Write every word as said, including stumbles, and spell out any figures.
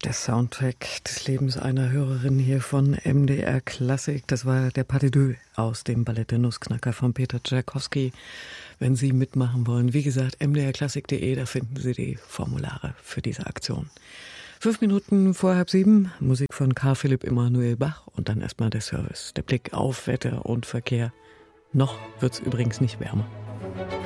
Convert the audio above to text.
Der Soundtrack des Lebens einer Hörerin hier von M D R Klassik. Das war der Pas de deux aus dem Ballett Der Nussknacker von Peter Tschaikowski. Wenn Sie mitmachen wollen, wie gesagt, m d r klassik punkt d e, da finden Sie die Formulare für diese Aktion. Fünf Minuten vor halb sieben, Musik von Karl Philipp Emanuel Bach und dann erstmal der Service. Der Blick auf Wetter und Verkehr. Noch wird's übrigens nicht wärmer.